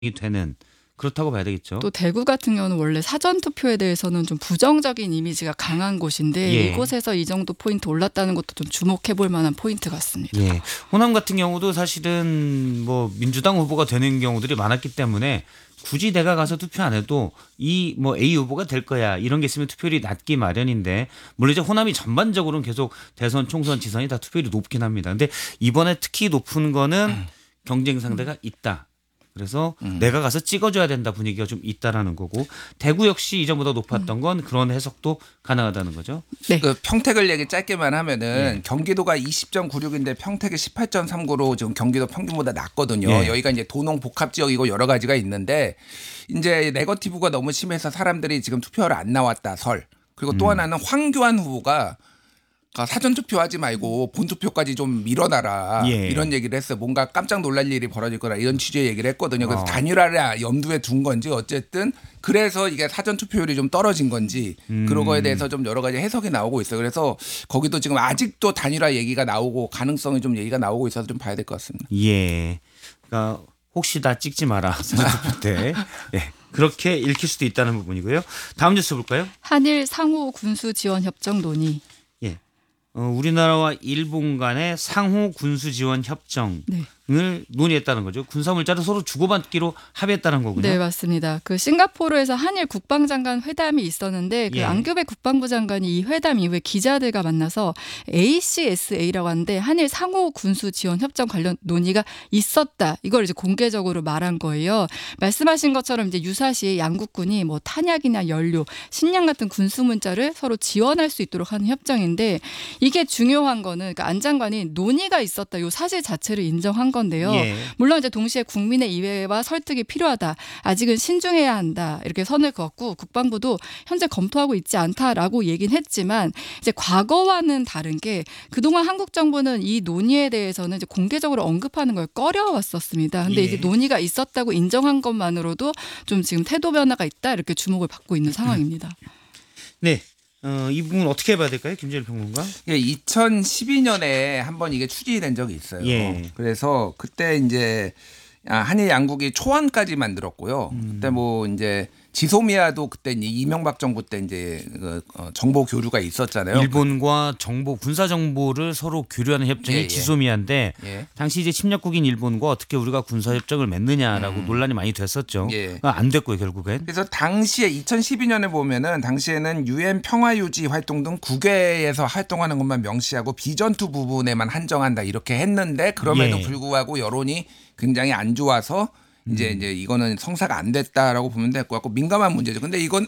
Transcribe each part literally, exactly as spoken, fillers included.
되는 그렇다고 봐야 되겠죠. 또 대구 같은 경우는 원래 사전투표에 대해서는 좀 부정적인 이미지가 강한 곳인데 예. 이곳에서 이 정도 포인트 올랐다는 것도 좀 주목해 볼 만한 포인트 같습니다. 예. 호남 같은 경우도 사실은 뭐 민주당 후보가 되는 경우들이 많았기 때문에 굳이 내가 가서 투표 안 해도 이 뭐 A 후보가 될 거야 이런 게 있으면 투표율이 낮기 마련인데 물론 이제 호남이 전반적으로는 계속 대선, 총선, 지선이 다 투표율이 높긴 합니다. 근데 이번에 특히 높은 거는 경쟁 상대가 있다. 그래서 음. 내가 가서 찍어줘야 된다 분위기가 좀 있다라는 거고 대구 역시 이전보다 높았던 건 그런 해석도 가능하다는 거죠. 네. 그 평택을 얘기 짧게만 하면은 예. 경기도가 이십 점 구육인데 평택이 십팔 점 삼구로 지금 경기도 평균보다 낮거든요. 예. 여기가 이제 도농 복합 지역이고 여러 가지가 있는데 이제 네거티브가 너무 심해서 사람들이 지금 투표를 안 나왔다 설. 그리고 또 음. 하나는 황교안 후보가 사전 투표하지 말고 본 투표까지 좀 밀어놔라 예. 이런 얘기를 했어요. 뭔가 깜짝 놀랄 일이 벌어질 거라 이런 취지의 얘기를 했거든요. 그래서 어. 단일화를 염두에 둔 건지 어쨌든 그래서 이게 사전 투표율이 좀 떨어진 건지 음. 그런 거에 대해서 좀 여러 가지 해석이 나오고 있어요. 그래서 거기도 지금 아직도 단일화 얘기가 나오고 가능성이 좀 얘기가 나오고 있어서 좀 봐야 될 것 같습니다. 예. 그러니까 혹시 다 찍지 마라 사전 투표 때. 예. 그렇게 읽힐 수도 있다는 부분이고요. 다음 뉴스 볼까요? 한일 상호 군수 지원 협정 논의. 예. 어, 우리나라와 일본 간의 상호 군수 지원 협정을 네. 논의했다는 거죠. 군사물자를 서로 주고받기로 합의했다는 거군요. 네, 맞습니다. 그 싱가포르에서 한일 국방장관 회담이 있었는데 그 예. 안규백 국방부 장관이 이 회담 이후에 기자들과 만나서 에이씨에스에이라고 하는데 한일 상호 군수 지원 협정 관련 논의가 있었다. 이걸 이제 공개적으로 말한 거예요. 말씀하신 것처럼 이제 유사시 양국군이 뭐 탄약이나 연료, 식량 같은 군수 문자를 서로 지원할 수 있도록 하는 협정인데 이게 중요한 거는 그러니까 안 장관이 논의가 있었다. 이 사실 자체를 인정한 건데요. 예. 물론 이제 동시에 국민의 이해와 설득이 필요하다. 아직은 신중해야 한다. 이렇게 선을 그었고 국방부도 현재 검토하고 있지 않다라고 얘기는 했지만 이제 과거와는 다른 게 그동안 한국 정부는 이 논의에 대해서는 이제 공개적으로 언급하는 걸 꺼려왔었습니다. 근데 예. 이제 논의가 있었다고 인정한 것만으로도 좀 지금 태도 변화가 있다. 이렇게 주목을 받고 있는 상황입니다. 네. 어, 이 부분 어떻게 봐야 될까요? 김재일 평론가. 예, 이천십이 년에 한번 이게 추진된 적이 있어요. 예. 그래서 그때 이제 한일 양국이 초안까지 만들었고요. 음. 그때 뭐 이제 지소미아도 그때 이제 이명박 정부 때 이제 그 정보 교류가 있었잖아요. 일본과 정보 군사 정보를 서로 교류하는 협정이 예, 예. 지소미아인데 예. 당시 이제 침략국인 일본과 어떻게 우리가 군사 협정을 맺느냐라고 음. 논란이 많이 됐었죠. 예. 안 됐고요 결국엔. 그래서 당시에 이천십이 년에 보면은 당시에는 유엔 평화유지 활동 등 국외에서 활동하는 것만 명시하고 비전투 부분에만 한정한다 이렇게 했는데 그럼에도 예. 불구하고 여론이 굉장히 안 좋아서 이제 음. 이제 이거는 성사가 안 됐다라고 보면 될 것 같고 민감한 문제죠. 근데 이건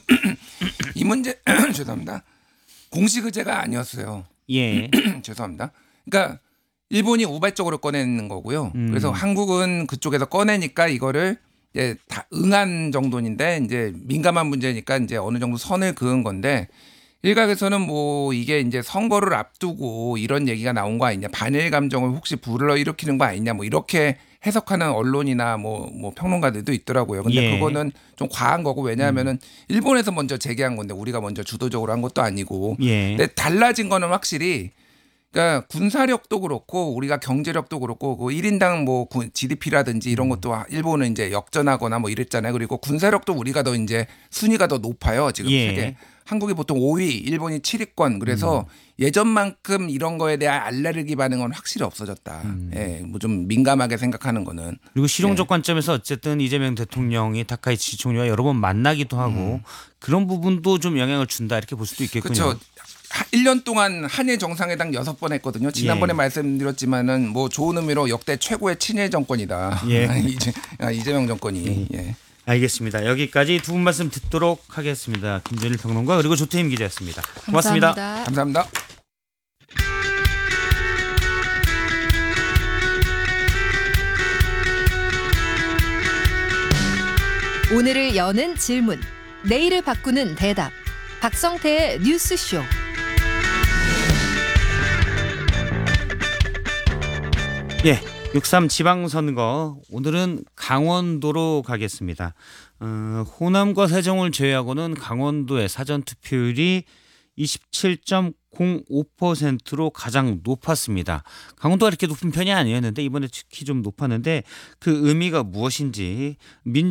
이 문제 죄송합니다. 공식 의제가 아니었어요. 예. 죄송합니다. 그러니까 일본이 우발적으로 꺼내는 거고요. 음. 그래서 한국은 그쪽에서 꺼내니까 이거를 이제 다 응한 정도인데 이제 민감한 문제니까 이제 어느 정도 선을 그은 건데 일각에서는 뭐 이게 이제 선거를 앞두고 이런 얘기가 나온 거 아니냐, 반일 감정을 혹시 불러일으키는 거 아니냐, 뭐 이렇게 해석하는 언론이나 뭐, 뭐 평론가들도 있더라고요. 근데 예. 그거는 좀 과한 거고 왜냐하면은 일본에서 먼저 제기한 건데 우리가 먼저 주도적으로 한 것도 아니고. 예. 근데 달라진 거는 확실히 그러니까 군사력도 그렇고 우리가 경제력도 그렇고 그 일 인당 뭐 지디피라든지 이런 것도 일본은 이제 역전하거나 뭐 이랬잖아요. 그리고 군사력도 우리가 더 이제 순위가 더 높아요. 지금 예. 세계. 한국이 보통 오 위, 일본이 칠 위권. 그래서 음. 예전만큼 이런 거에 대한 알레르기 반응은 확실히 없어졌다. 음. 예, 뭐 좀 민감하게 생각하는 거는. 그리고 실용적 예. 관점에서 어쨌든 이재명 대통령이 타카이치 총리와 여러 번 만나기도 하고 음. 그런 부분도 좀 영향을 준다 이렇게 볼 수도 있겠군요. 그렇죠. 일 년 동안 한일 정상회담 여섯 번 했거든요. 지난번에 예. 말씀드렸지만은 뭐 좋은 의미로 역대 최고의 친일 정권이다. 예. 이재, 이재명 정권이. 예. 예. 알겠습니다. 여기까지 두 분 말씀 듣도록 하겠습니다. 김재일 평론가 그리고 조태임 기자였습니다. 고맙습니다. 감사합니다. 감사합니다. 오늘을 여는 질문, 내일을 바꾸는 대답. 박성태의 뉴스쇼. 예, 육삼 지방선거 오늘은 강원도로 가겠습니다. 어, 호남과 세종을 제외하고는 강원도의 사전투표율이 이십칠 점 공오 퍼센트로 가장 높았습니다. 강원도가 이렇게 높은 편이 아니었는데 이번에 특히 좀 높았는데 그 의미가 무엇인지 민